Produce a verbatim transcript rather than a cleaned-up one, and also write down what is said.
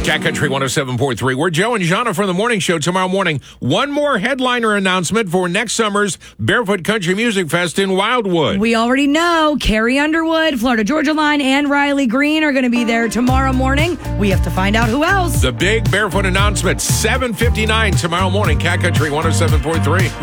Cat Country one oh seven point three. We're Joe and Jana from the morning show tomorrow morning. One more headliner announcement for next summer's Barefoot Country Music Fest in Wildwood. We already know Carrie Underwood, Florida Georgia Line, and Riley Green are going to be there tomorrow morning. We have to find out who else. The big Barefoot announcement, seven fifty-nine tomorrow morning. Cat Country one oh seven point three.